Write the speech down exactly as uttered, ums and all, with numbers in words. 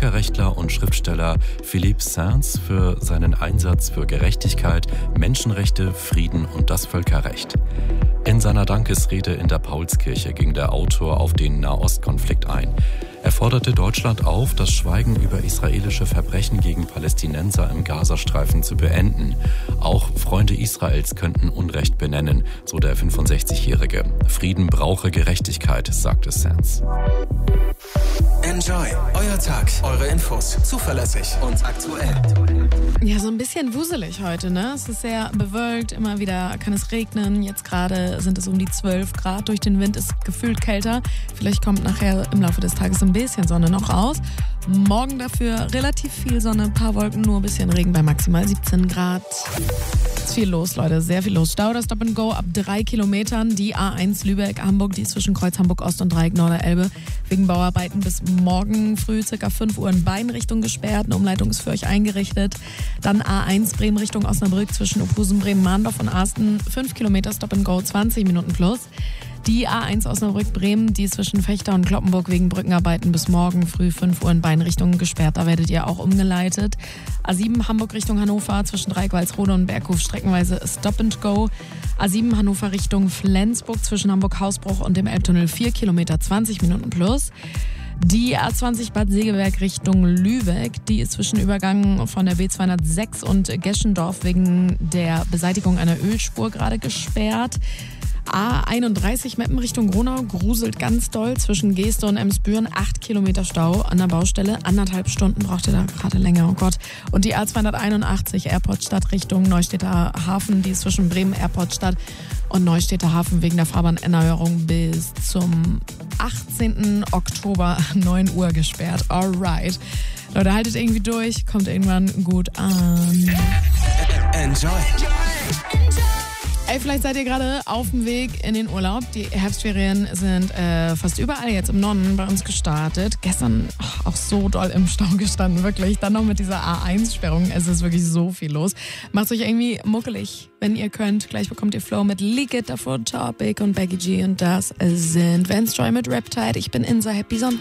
Völkerrechtler und Schriftsteller Philippe Sands für seinen Einsatz für Gerechtigkeit, Menschenrechte, Frieden und das Völkerrecht. In seiner Dankesrede in der Paulskirche ging der Autor auf den Nahostkonflikt ein. Er forderte Deutschland auf, das Schweigen über israelische Verbrechen gegen Palästinenser im Gazastreifen zu beenden. Auch Freunde Israels könnten Unrecht benennen, so der fünfundsechzigjährige. Frieden brauche Gerechtigkeit, sagte Sands. Enjoy. Euer Tag. Eure Infos. Zuverlässig und aktuell. Ja, so ein bisschen wuselig heute, ne? Es ist sehr bewölkt, immer wieder kann es regnen. Jetzt gerade sind es um die zwölf Grad. Durch den Wind ist gefühlt kälter. Vielleicht kommt nachher im Laufe des Tages ein bisschen Sonne noch raus. Morgen dafür relativ viel Sonne, ein paar Wolken, nur ein bisschen Regen bei maximal siebzehn Grad. Ist viel los, Leute, sehr viel los. Stau oder Stop and Go ab drei Kilometern. Die A eins Lübeck-Hamburg, die ist zwischen Kreuz Hamburg-Ost und Dreieck Norderelbe. Wegen Bauarbeiten bis morgen früh ca. fünf Uhr in beiden Richtungen gesperrt. Eine Umleitung ist für euch eingerichtet. Dann A eins Bremen Richtung Osnabrück zwischen Ophusen, Bremen, Mahndorf und Asten. fünf Kilometer Stop and Go, zwanzig Minuten plus. Die A eins Osnabrück-Bremen, die ist zwischen Fechter und Kloppenburg wegen Brückenarbeiten bis morgen früh fünf Uhr in beiden Richtungen gesperrt. Da werdet ihr auch umgeleitet. A sieben Hamburg Richtung Hannover zwischen Dreieck-Walsrode und Berghof streckenweise Stop and Go. A sieben Hannover Richtung Flensburg zwischen Hamburg-Hausbruch und dem Elbtunnel vier Kilometer, zwanzig Minuten plus. Die A zwanzig Bad Segeberg Richtung Lübeck, die ist zwischen Übergang von der B zweihundertsechs und Geschendorf wegen der Beseitigung einer Ölspur gerade gesperrt. A einunddreißig Meppen Richtung Gronau gruselt ganz doll zwischen Geeste und Emsbüren. acht Kilometer Stau an der Baustelle. Anderthalb Stunden braucht ihr da gerade länger, oh Gott. Und die A zweihunderteinundachtzig Airportstadt Richtung Neustädter Hafen, die ist zwischen Bremen Airportstadt und Neustädter Hafen wegen der Fahrbahnerneuerung bis zum achtzehnten Oktober neun Uhr gesperrt. Alright. Leute, haltet irgendwie durch, kommt irgendwann gut an. Enjoy. Ey, vielleicht seid ihr gerade auf dem Weg in den Urlaub. Die Herbstferien sind äh, fast überall jetzt im Norden bei uns gestartet. Gestern ach, auch so doll im Stau gestanden, wirklich. Dann noch mit dieser A eins Sperrung. Es ist wirklich so viel los. Macht euch irgendwie muckelig, wenn ihr könnt. Gleich bekommt ihr Flow mit Leak It, davor Topic und Becky G. Und das sind Vance Joy mit Riptide. Ich bin Insa Happy Sonntag.